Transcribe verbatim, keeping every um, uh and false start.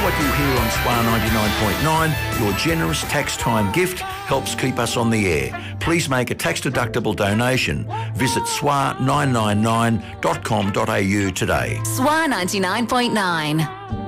what you hear on S W A ninety-nine point nine, your generous tax time gift helps keep us on the air. Please make a tax-deductible donation. Visit S W A nine nine nine dot com dot a u today. S W A ninety-nine point nine.